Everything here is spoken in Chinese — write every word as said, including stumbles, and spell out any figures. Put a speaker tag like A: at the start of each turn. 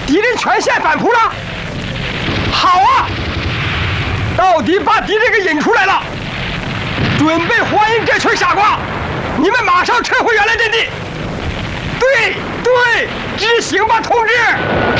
A: 敌人全线反扑了。好啊，到底把敌人给引出来了。准备欢迎这群傻瓜，你们马上撤回原来阵地。对对，执行吧，同志。